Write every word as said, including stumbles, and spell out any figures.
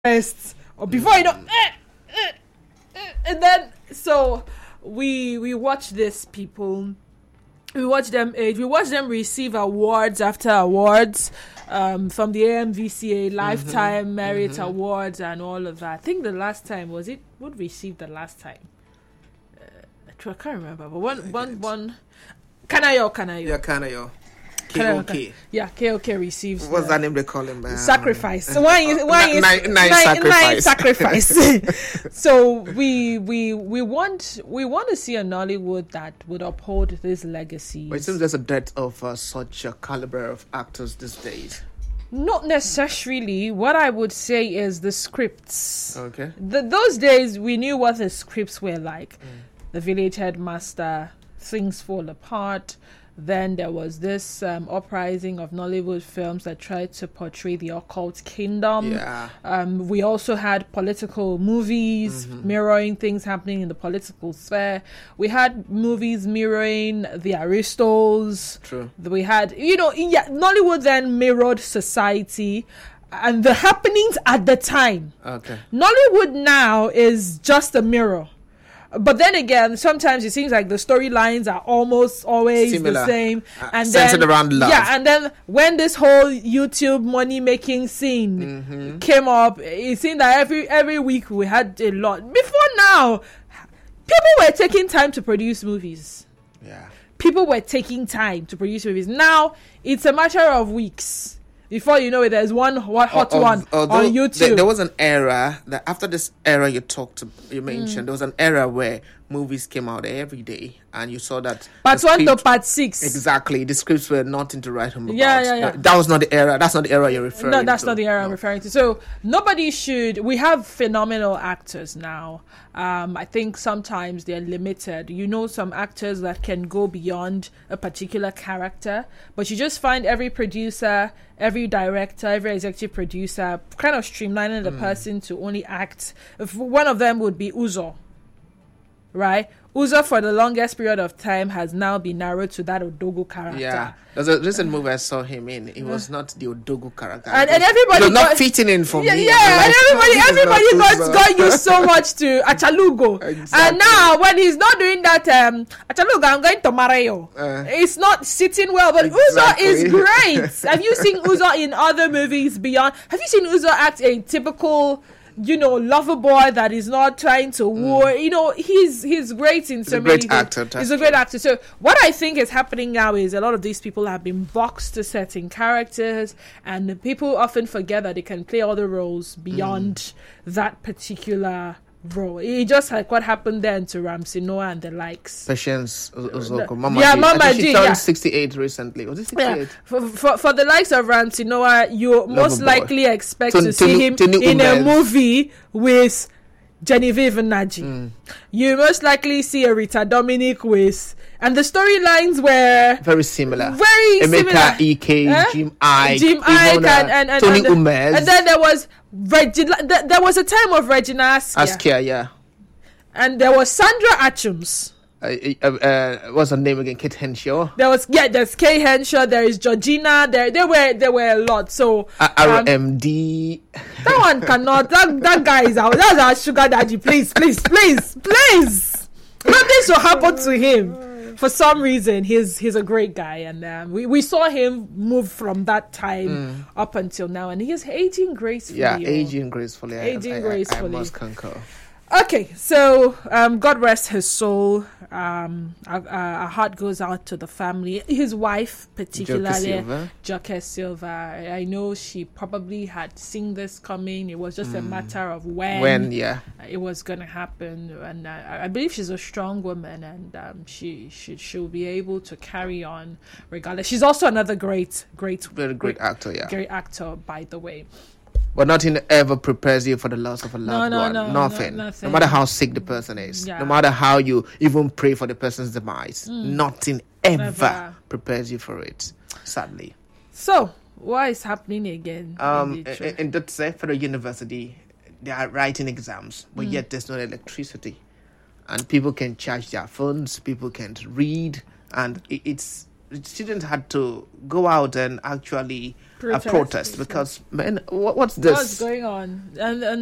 first, or before you know, eh, eh, eh, and then so we we watch this people. We watch them age. We watch them receive awards after awards um, from the A M V C A Lifetime mm-hmm. Merit mm-hmm. Awards and all of that. I think the last time was it would receive the last time. Uh, I can't remember, but one one one. Kanayo, Kanayo. Yeah, Kanayo. K O K. Yeah, K O K receives. What's that name they call him? Um, sacrifice. So why is why is nine, nine, nine sacrifice? Nine sacrifice. So we we we want we want to see a Nollywood that would uphold this legacy. But it seems there's a dearth of uh, such a caliber of actors these days. Not necessarily. What I would say is the scripts. Okay. The, those days we knew what the scripts were like. Mm. The Village Headmaster, Things Fall Apart. Then there was this um, uprising of Nollywood films that tried to portray the occult kingdom. Yeah. Um, we also had political movies mm-hmm. mirroring things happening in the political sphere. We had movies mirroring the Aristos. True. We had, you know, yeah, Nollywood then mirrored society and the happenings at the time. Okay. Nollywood now is just a mirror. But then again, sometimes it seems like the storylines are almost always similar. The same. Uh, and centered then, around love. Yeah, and then when this whole YouTube money-making scene mm-hmm. came up, it seemed that every every week we had a lot. Before now, people were taking time to produce movies. Yeah. People were taking time to produce movies. Now, it's a matter of weeks. Before you know it, there's one hot uh, one uh, on YouTube. There, there was an era that after this era you talked, you mentioned, mm. there was an era where movies came out every day, and you saw that part one to part six. Exactly, the scripts were nothing to write home about. Yeah, yeah, yeah. That was not the era. That's not the era you're referring to. No, that's to. not the era no. I'm referring to. So nobody should. We have phenomenal actors now. Um, I think sometimes they're limited. You know, some actors that can go beyond a particular character, but you just find every producer, every director, every executive producer kind of streamlining the mm. person to only act. If one of them would be Uzo, right? Uzo for the longest period of time has now been narrowed to that Odogo character. Yeah, there's a recent movie I saw him in. It was not the Odogo character, and, and everybody it was got, not fitting in for yeah, me. Yeah, like, and everybody, oh, everybody got, Uzo. got used so much to Achalugo, exactly. And now when he's not doing that, um, Achalugo, I'm going to Marayo. Uh, it's not sitting well, but exactly. Uzo is great. Have you seen Uzo in other movies beyond? Have you seen Uzo act a typical, you know, lover boy that is not trying to woo? Mm. You know, he's he's great in so he's many a great actor. He's a great actor. So what I think is happening now is a lot of these people have been boxed to certain characters, and people often forget that they can play other roles beyond mm. that particular role. It just like what happened then to Ramsey Noah and the likes. Patience Ozoko. Mama yeah, G. Mama I think she G. turned Yeah. sixty-eight recently. Was it sixty-eight? Yeah. For, for, for the likes of Ramsey Noah, you Love most likely expect Tony, to see Tony, him Tony in Umez. a movie with Genevieve Naji. Mm. You most likely see a Rita Dominic with, and the storylines were very similar. Very Emeka similar. E K, eh? Jim Ike, Jim Ike, and, and, and Tony and, Umez. And then there was Regina. Th- there was a time of Regina Askia. Askia, yeah. And there was Sandra Achums. Uh, uh, uh, what's her name again? Kate Henshaw. There was yeah. There's Kay Henshaw. There is Georgina. There, there were there were a lot. So uh, R M D. Um, that one cannot. That that guy is out. That's our sugar daddy. Please, please, please, please. Nothing should happen to him. For some reason, he's he's a great guy, and um, we we saw him move from that time mm. up until now, and he is aging gracefully. Yeah, aging gracefully. Aging I, I, gracefully. I must concur. Okay, so um, God rest his soul. Um, our, our heart goes out to the family, his wife particularly, Joke Silva. I know she probably had seen this coming. It was just mm. a matter of when, when yeah, it was going to happen. And uh, I believe she's a strong woman, and um, she she she'll be able to carry on regardless. She's also another great, great, very great, great actor. Yeah, great actor, by the way. But nothing ever prepares you for the loss of a loved no, no, one. No, nothing. No, nothing. No matter how sick the person is. Yeah. No matter how you even pray for the person's demise. Mm. Nothing ever Never. prepares you for it. Sadly. So, what is happening again? Um, in, in, in that Federal University, they are writing exams, but mm. yet there's no electricity. And people can charge their phones, people can't read, and it, it's students had to go out and actually a protest because man, what, what's this? What's going on? And and